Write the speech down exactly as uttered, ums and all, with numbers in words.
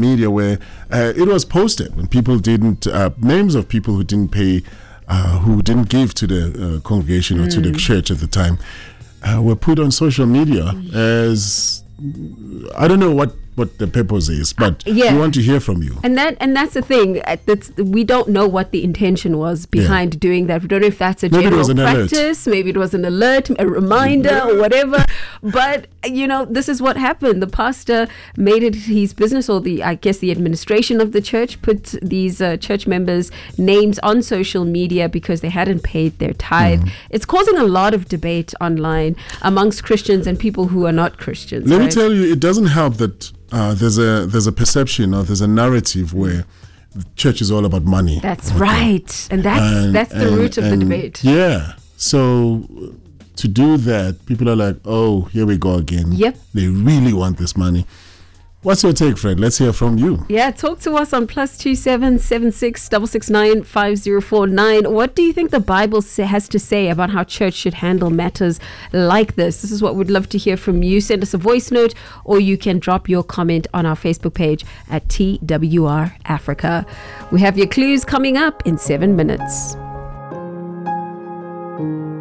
media where uh, it was posted when people didn't, uh, names of people who didn't pay, uh, who didn't give to the uh, congregation or mm. to the church at the time, uh, were put on social media mm. as, I don't know what what the purpose is, but yeah. we want to hear from you. And that and that's the thing. That's, we don't know what the intention was behind yeah. doing that. We don't know if that's a maybe general alert. practice. Maybe it was an alert, a reminder, or whatever. But you know, this is what happened. The pastor made it his business, or the I guess the administration of the church put these uh, church members' names on social media because they hadn't paid their tithe. Mm. It's causing a lot of debate online amongst Christians and people who are not Christians. Let right? me tell you, it doesn't help that. Uh, there's a there's a perception or there's a narrative where the church is all about money. That's okay. right, and that's and, that's the and, root of and the debate. Yeah, so to do that, people are like, "Oh, here we go again." Yep, they really want this money. What's your take, Fred? Let's hear from you. Yeah, talk to us on plus two seven seven six six six nine five zero four nine. What do you think the Bible say, has to say about how church should handle matters like this? This is what we'd love to hear from you. Send us a voice note, or you can drop your comment on our Facebook page at T W R Africa. We have your clues coming up in seven minutes.